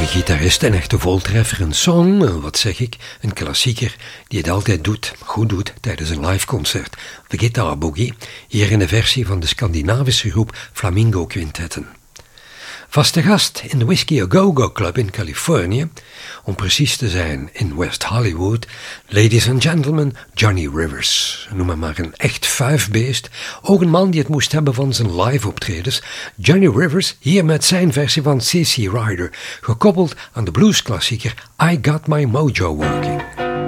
gitarist, een echte voltreffer, een song, wat zeg ik, een klassieker die het altijd doet, goed doet tijdens een liveconcert. De Guitar Boogie, hier in de versie van de Scandinavische groep Flamingo Quintetten. Vaste gast in de Whiskey A Go-Go Club in Californië, om precies te zijn in West Hollywood, ladies and gentlemen, Johnny Rivers. Noem hem maar een echt vuifbeest, ook een man die het moest hebben van zijn live optredens. Johnny Rivers, hier met zijn versie van C.C. Rider, gekoppeld aan de bluesklassieker I Got My Mojo Working.